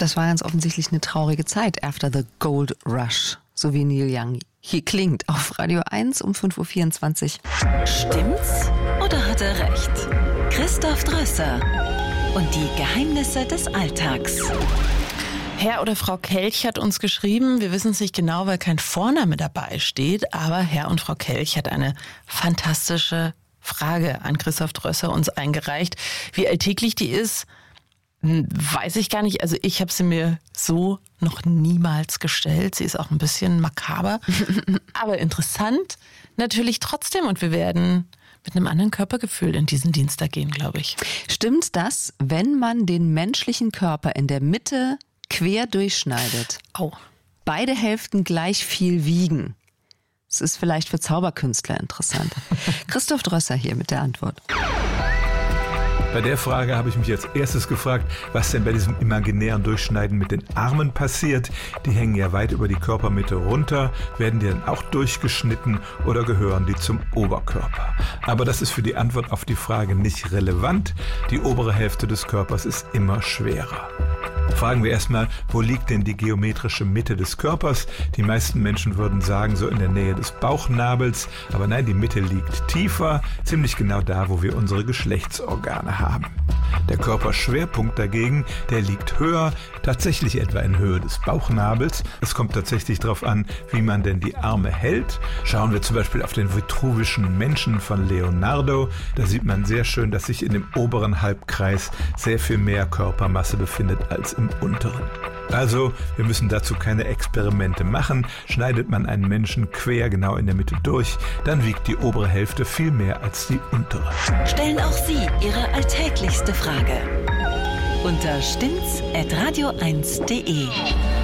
Das war ganz offensichtlich eine traurige Zeit after the Gold Rush, so wie Neil Young hier klingt auf Radio 1 um 5.24 Uhr. Stimmt's oder hat er recht? Christoph Drösser und die Geheimnisse des Alltags. Herr oder Frau Kelch hat uns geschrieben, wir wissen es nicht genau, weil kein Vorname dabei steht, aber Herr und Frau Kelch hat eine fantastische Frage an Christoph Drösser uns eingereicht. Wie alltäglich die ist, weiß ich gar nicht. Also ich habe sie mir so noch niemals gestellt. Sie ist auch ein bisschen makaber, aber interessant natürlich trotzdem. Und wir werden mit einem anderen Körpergefühl in diesen Dienstag gehen, glaube ich. Stimmt das, wenn man den menschlichen Körper in der Mitte quer durchschneidet, beide Hälften gleich viel wiegen? Das ist vielleicht für Zauberkünstler interessant. Christoph Drösser hier mit der Antwort. Bei der Frage habe ich mich als erstes gefragt, was denn bei diesem imaginären Durchschneiden mit den Armen passiert. Die hängen ja weit über die Körpermitte runter. Werden die dann auch durchgeschnitten oder gehören die zum Oberkörper? Aber das ist für die Antwort auf die Frage nicht relevant. Die obere Hälfte des Körpers ist immer schwerer. Fragen wir erstmal, wo liegt denn die geometrische Mitte des Körpers? Die meisten Menschen würden sagen, so in der Nähe des Bauchnabels. Aber nein, die Mitte liegt tiefer, ziemlich genau da, wo wir unsere Geschlechtsorgane haben. Der Körperschwerpunkt dagegen, der liegt höher, tatsächlich etwa in Höhe des Bauchnabels. Es kommt tatsächlich darauf an, wie man denn die Arme hält. Schauen wir zum Beispiel auf den vitruvischen Menschen von Leonardo. Da sieht man sehr schön, dass sich in dem oberen Halbkreis sehr viel mehr Körpermasse befindet als im unteren. Also, wir müssen dazu keine Experimente machen. Schneidet man einen Menschen quer genau in der Mitte durch, dann wiegt die obere Hälfte viel mehr als die untere. Stellen auch Sie Ihre alltäglichste Frage unter stimmt's@radio1.de.